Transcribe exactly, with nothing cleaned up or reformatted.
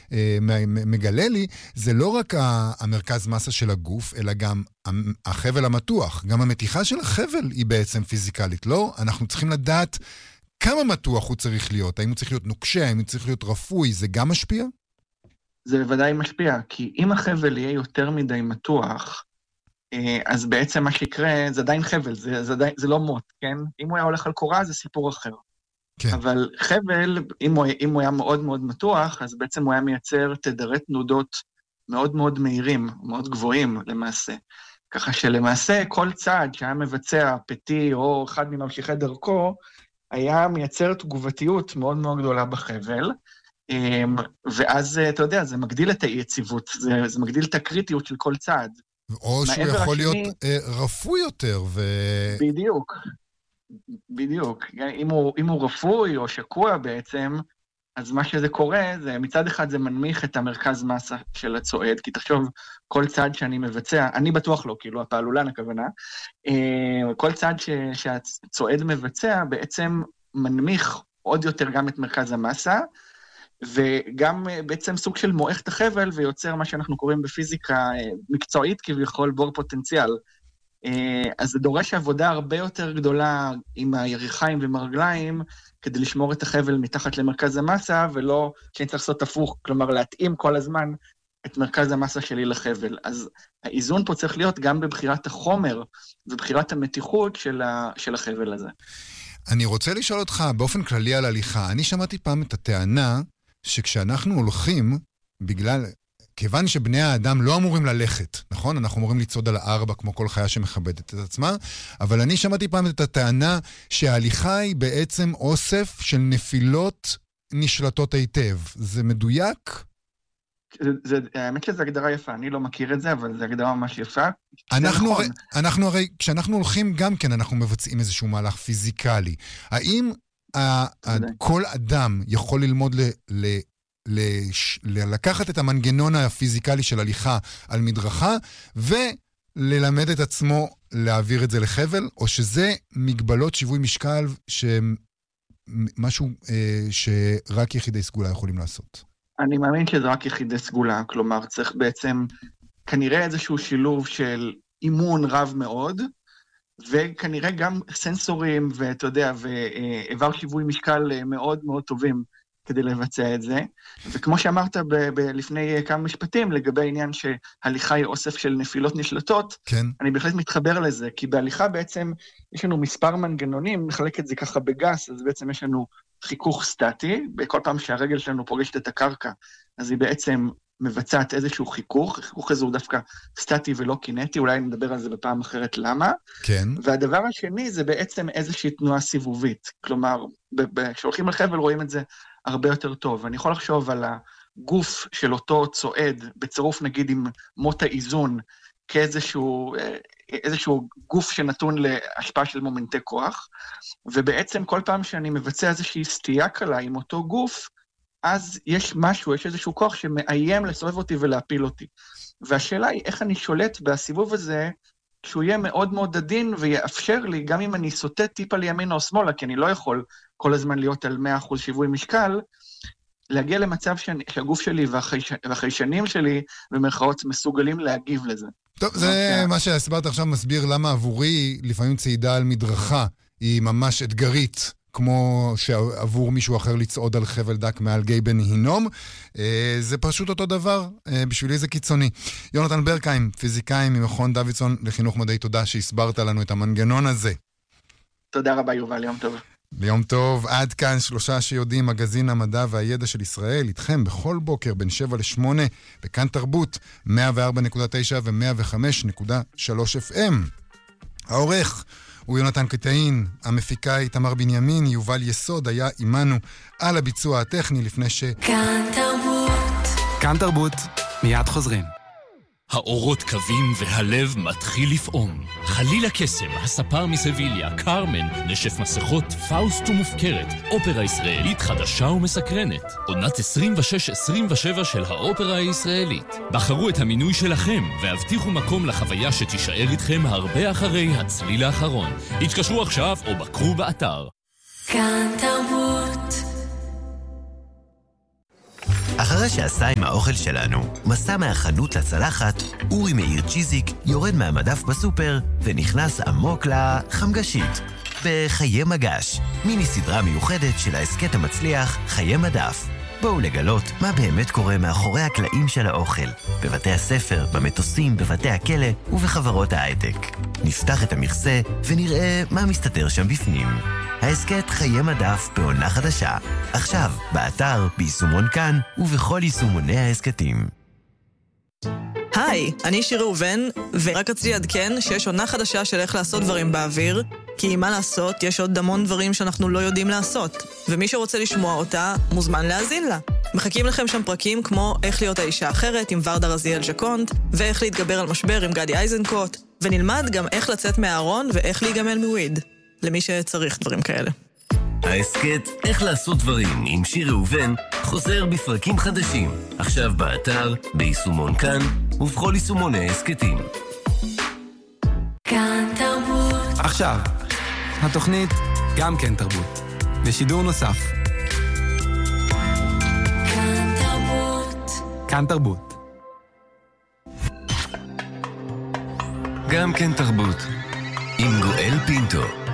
מגלה לי, זה לא רק המרכז מסה של הגוף, אלא גם החבל המתוח. גם המתיחה של החבל היא בעצם פיזיקלית, לא? אנחנו צריכים לדעת כמה מתוח הוא צריך להיות. האם הוא צריך להיות נוקשה, האם הוא צריך להיות רפוי, זה גם משפיע? זה בוודאי משפיע, כי אם החבל יהיה יותר מדי מתוח, אז בעצם מה שיקרה, זה עדיין חבל, זה, זה, עדיין, זה לא מוט, כן? אם הוא היה הולך על קורה, זה סיפור אחר. כן. אבל חבל, אם הוא, אם הוא היה מאוד מאוד מתוח, אז בעצם הוא היה מייצר תדרי תנודות מאוד מאוד מהירים, מאוד גבוהים למעשה. ככה שלמעשה כל צעד שהיה מבצע פתי או אחד מממשיכי דרכו, היה מייצר תגובתיות מאוד מאוד גדולה בחבל, ואז אתה יודע, זה מגדיל את היציבות, זה, זה מגדיל את הקריטיות של כל צעד. או שהוא יכול השני, להיות אה, רפוי יותר. ו... בדיוק, בדיוק. אם הוא, אם הוא רפוי או שקוע בעצם, אז מה שזה קורה, זה מצד אחד זה מנמיך את המרכז מסה של הצועד, כי תחשוב, כל צעד שאני מבצע, אני בטוח לא, כאילו הפעלולן הכוונה, כל צעד ש, שהצועד מבצע בעצם מנמיך עוד יותר גם את מרכז המסה, וגם בעצם סוג של מועך את החבל, ויוצר מה שאנחנו קוראים בפיזיקה מקצועית, כביכול בור פוטנציאל. אז זה דורש עבודה הרבה יותר גדולה עם היריחיים ועם הרגליים, כדי לשמור את החבל מתחת למרכז המסה, ולא שאני צריך לעשות הפוך, כלומר להתאים כל הזמן את מרכז המסה שלי לחבל. אז האיזון פה צריך להיות גם בבחירת החומר, ובחירת המתיחות של, ה, של החבל הזה. אני רוצה לשאול אותך באופן כללי על הליכה. אני שמעתי פעם את הטענה, שכשאנחנו הולכים, בגלל, כיוון שבני האדם לא אמורים ללכת, נכון? אנחנו אמורים לצעוד על הארבע כמו כל חיה שמכבדת את עצמה, אבל אני שמעתי פעם את הטענה שההליכה היא בעצם אוסף של נפילות נשלטות היטב. זה מדויק? זה, זה, האמת שזו הגדרה יפה, אני לא מכיר את זה, אבל זו הגדרה ממש יפה. אנחנו, נכון. הרי, אנחנו הרי, כשאנחנו הולכים גם כן, אנחנו מבצעים איזשהו מהלך פיזיקלי. האם כל אדם יכול ללמוד ל, ל, ל, ל, לקחת את המנגנון הפיזיקלי של הליכה על מדרכה, וללמד את עצמו להעביר את זה לחבל, או שזה מגבלות שיווי משקל שמשהו אה, שרק יחידי סגולה יכולים לעשות? אני מאמין שזה רק יחידי סגולה, כלומר צריך בעצם כנראה איזשהו שילוב של אימון רב מאוד, וכנראה גם סנסורים, ואתה יודע, ועבר שיווי משקל מאוד מאוד טובים כדי לבצע את זה. וכמו שאמרת ב- ב- לפני כמה משפטים, לגבי העניין שהליכה היא אוסף של נפילות נשלטות, כן. אני בהחלט מתחבר לזה, כי בהליכה בעצם יש לנו מספר מנגנונים, נחלק את זה ככה בגס, אז בעצם יש לנו חיכוך סטטי, בכל פעם שהרגל שלנו פוגשת את הקרקע, אז היא בעצם מבצעת איזשהו חיכוך, החיכוך הזה הוא דווקא סטטי ולא קינטי, אולי נדבר על זה בפעם אחרת למה. כן. והדבר השני זה בעצם איזושהי תנועה סיבובית, כלומר, כשהולכים לחבל רואים את זה הרבה יותר טוב. אני יכול לחשוב על הגוף של אותו צועד, בצירוף נגיד עם מוט האיזון, כאיזשהו איזשהו גוף שנתון להשפעה של מומנטי כוח, ובעצם כל פעם שאני מבצע איזושהי סטייה קלה עם אותו גוף, אז יש משהו, יש איזשהו כוח שמאיים לסובב אותי ולהפיל אותי. והשאלה היא איך אני שולט בסיבוב הזה, שהוא יהיה מאוד מאוד עדין ויאפשר לי, גם אם אני סוטה טיפה לימין או שמאלה, כי אני לא יכול כל הזמן להיות על מאה אחוז שיווי משקל, להגיע למצב שאני, שהגוף שלי והחייש, והחיישנים שלי, במרכאות, מסוגלים להגיב לזה. טוב, זה מה שהסברת עכשיו מסביר למה עבורי, לפעמים צעידה על מדרכה, היא ממש אתגרית, כמו שעבור מישהו אחר לצעוד על חבל דק מעל גיא בן הינום. זה פשוט אותו דבר, בשבילי זה קיצוני. יונתן ברקהיים, פיזיקאי ממכון דוידסון לחינוך מדעי, תודה שהסברת לנו את המנגנון הזה. תודה רבה יובל, יום טוב. ביום טוב, עד כאן שלושה שיודעים, מגזין המדע והידע של ישראל, איתכם בכל בוקר בין שבע לשמונה, בכאן תרבות, מאה וארבע נקודה תשע ו-מאה וחמש נקודה שלוש אף אם. העורך הוא יונתן קטעין, המפיקה איתמר בנימין, יובל יסוד היה עמנו על הביצוע הטכני לפני ש... כאן תרבות. כאן תרבות, מיד חוזרים. האורות קווים והלב מתחיל לפעום. חלילה קסם, הספר מסביליה, קרמן, נשף מסכות, פאוסט ומופקרת. אופרה ישראלית חדשה ומסקרנת. עונת עשרים ושש עשרים ושבע של האופרה הישראלית. בחרו את המינוי שלכם והבטיחו מקום לחוויה שתישאר איתכם הרבה אחרי הצליל האחרון. התקשרו עכשיו או בקרו באתר. כאן תרבות. אחרי שעשה עם האוכל שלנו, מסע מהחנות לצלחת, אורי מאיר צ'יזיק יורד מהמדף בסופר ונכנס עמוק לחמגשית. בחיי מגש, מיני סדרה מיוחדת של העסקת המצליח חיי מדף. בואו לגלות מה באמת קורה מאחורי הקלעים של האוכל, בבתי הספר, במטוסים, בבתי הכלא ובחברות ההייטק. נפתח את המכסה ונראה מה מסתתר שם בפנים. העסקת חיי מדף בעונה חדשה. עכשיו, באתר, ביישומון כאן ובכל יישומוני העסקתים. היי, אני שיר ראובן, ורק רציתי לעדכן שיש עונה חדשה של איך לעשות דברים באוויר, כי מה לעשות, יש עוד המון דברים שאנחנו לא יודעים לעשות, ומי שרוצה לשמוע אותה, מוזמן להאזין לה. מחכים לכם שם פרקים כמו איך להיות האישה אחרת עם ורדה רזיאל ז'קונט, ואיך להתגבר על משבר עם גדי איזנקוט, ונלמד גם איך לצאת מהארון ואיך להיגמל מוויד, למי שצריך דברים כאלה. העסקת איך לעשות דברים עם שיר ראובן חוזר בפרקים חדשים, עכשיו באתר, ביישומון כאן ובכל יישומוני העסקתים. כאן תרבות. עכשיו, התוכנית גם כן תרבות, בשידור נוסף. כאן תרבות. כאן תרבות. גם כן תרבות, עם גואל פינטו.